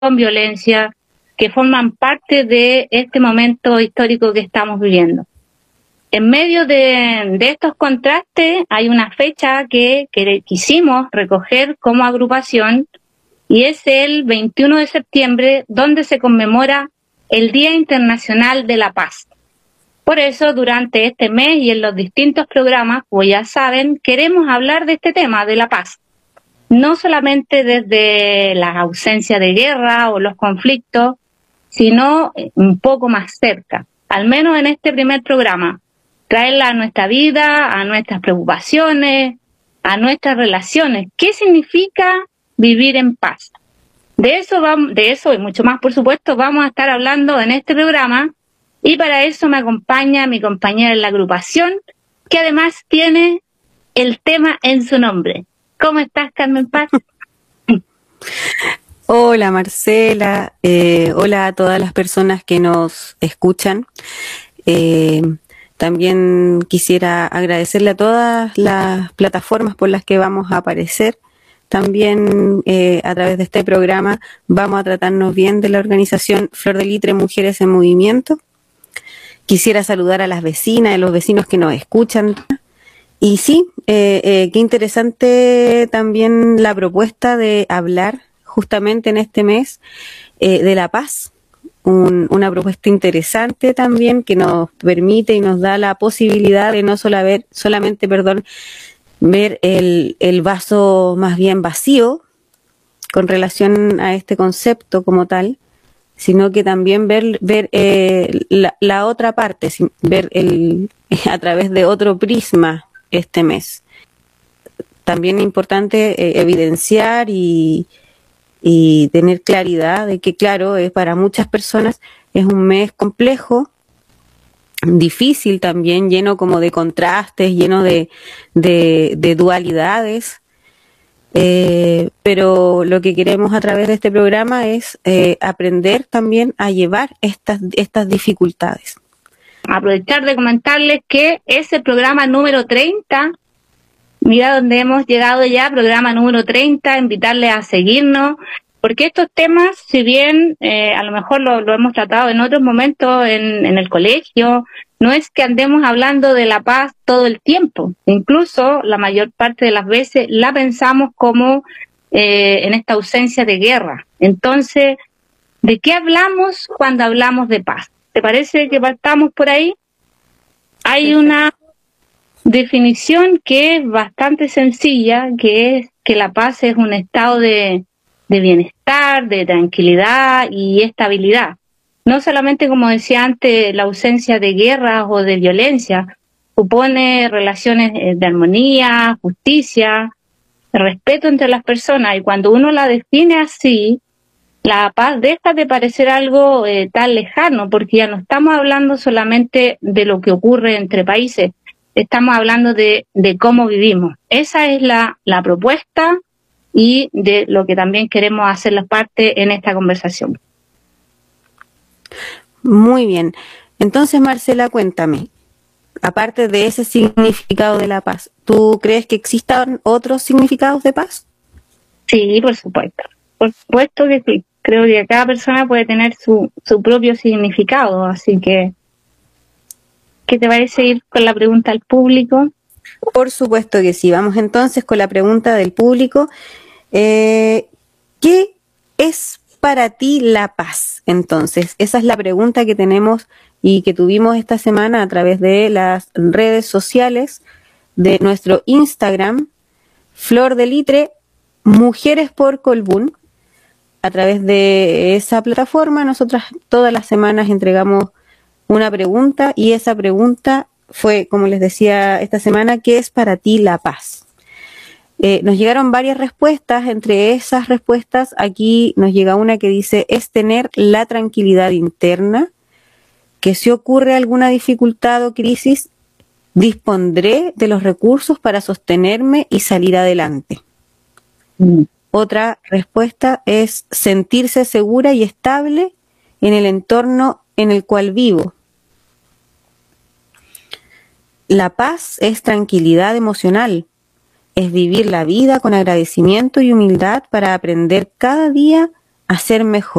con violencia, que forman parte de este momento histórico que estamos viviendo. En medio de estos contrastes hay una fecha que quisimos recoger como agrupación, y es el 21 de septiembre, donde se conmemora el Día Internacional de la Paz. Por eso, durante este mes y en los distintos programas, como ya saben, queremos hablar de este tema, de la paz. No solamente desde la ausencia de guerra o los conflictos, sino un poco más cerca, al menos en este primer programa, traerla a nuestra vida, a nuestras preocupaciones, a nuestras relaciones. ¿Qué significa vivir en paz? De eso y mucho más, por supuesto, vamos a estar hablando en este programa, y para eso me acompaña mi compañera en la agrupación, que además tiene el tema en su nombre. ¿Cómo estás, Carmen Paz? Hola, Marcela. Hola a todas las personas que nos escuchan. También quisiera agradecerle a todas las plataformas por las que vamos a aparecer. También a través de este programa vamos a tratarnos bien de la organización Flor de Litre Mujeres en Movimiento. Quisiera saludar a las vecinas, a los vecinos que nos escuchan. Y sí, qué interesante también la propuesta de hablar justamente en este mes de la paz. Una propuesta interesante también que nos permite y nos da la posibilidad de no solamente ver el vaso más bien vacío con relación a este concepto como tal, sino que también ver la otra parte, ver a través de otro prisma este mes. También es importante evidenciar y tener claridad de que, claro, para muchas personas es un mes complejo, difícil también, lleno como de contrastes, lleno de dualidades. Pero lo que queremos a través de este programa es aprender también a llevar estas dificultades. Aprovechar de comentarles que es el programa número 30, mira dónde hemos llegado ya, programa número 30, invitarles a seguirnos, porque estos temas, si bien a lo mejor lo hemos tratado en otros momentos en el colegio, no es que andemos hablando de la paz todo el tiempo. Incluso la mayor parte de las veces la pensamos como en esta ausencia de guerra. Entonces, ¿de qué hablamos cuando hablamos de paz? ¿Te parece que partamos por ahí? Hay una definición que es bastante sencilla, que es que la paz es un estado de bienestar, de tranquilidad y estabilidad. No solamente, como decía antes, la ausencia de guerras o de violencia, supone relaciones de armonía, justicia, respeto entre las personas, y cuando uno la define así, la paz deja de parecer algo tan lejano, porque ya no estamos hablando solamente de lo que ocurre entre países, estamos hablando de cómo vivimos. Esa es la propuesta y de lo que también queremos hacer la parte en esta conversación. Muy bien. Entonces, Marcela, cuéntame, aparte de ese significado de la paz, ¿tú crees que existan otros significados de paz? Sí, por supuesto. Por supuesto que sí. Creo que cada persona puede tener su propio significado, así que ¿qué te parece ir con la pregunta al público? Por supuesto que sí. Vamos entonces con la pregunta del público. ¿Qué es para ti la paz? Entonces, esa es la pregunta que tenemos y que tuvimos esta semana a través de las redes sociales de nuestro Instagram, Flor de Litre, Mujeres por Colbún. A través de esa plataforma, nosotras todas las semanas entregamos una pregunta, y esa pregunta fue, como les decía esta semana, ¿qué es para ti la paz? Nos llegaron varias respuestas. Entre esas respuestas, aquí nos llega una que dice: es tener la tranquilidad interna, que si ocurre alguna dificultad o crisis, dispondré de los recursos para sostenerme y salir adelante. Otra respuesta es sentirse segura y estable en el entorno en el cual vivo. La paz es tranquilidad emocional, es vivir la vida con agradecimiento y humildad para aprender cada día a ser mejor.